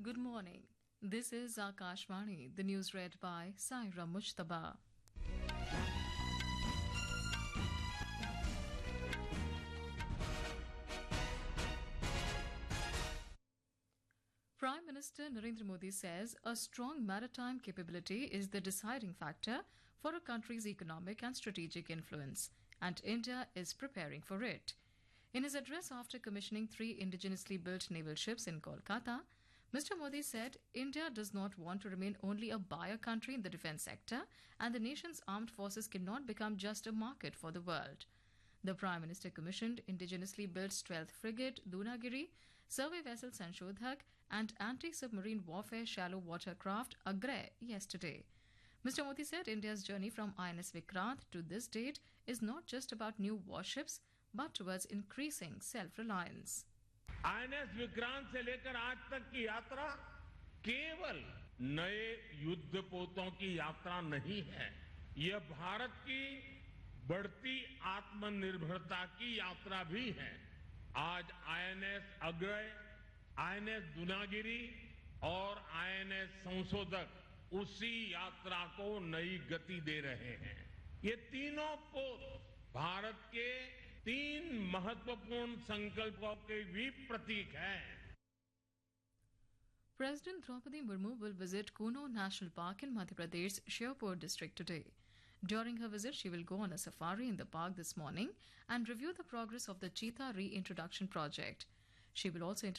Good morning. This is Akashvani, the news read by Saira Mushtaba. Prime Minister Narendra Modi says a strong maritime capability is the deciding factor for a country's economic and strategic influence, and India is preparing for it. In his address after commissioning 3 indigenously built naval ships in Kolkata, Mr. Modi said India does not want to remain only a buyer country in the defence sector, and the nation's armed forces cannot become just a market for the world. The Prime Minister commissioned indigenously built stealth frigate Dunagiri, survey vessel Sanshodhak, and anti-submarine warfare shallow water craft Agray yesterday. Mr. Modi said India's journey from INS Vikrant to this date is not just about new warships, but towards increasing self-reliance. INS Vikrant से लेकर आज तक की यात्रा केवल नए युद्धपोतों की यात्रा नहीं है। यह भारत की बढ़ती आत्मनिर्भरता की यात्रा भी है। आज आईएनएस अग्रय, आईएनएस दुनागिरी और आईएनएस संशोधक उसी यात्रा को नई गति दे रहे हैं। ये तीनों पोत भारत के 3 महत्वपूर्ण संकल्पों के भी प्रतीक हैं। President Draupadi Murmu will visit Kuno National Park in Madhya Pradesh's Sherpur district today. During her visit, she will go on a safari in the park this morning and review the progress of the cheetah reintroduction project. She will also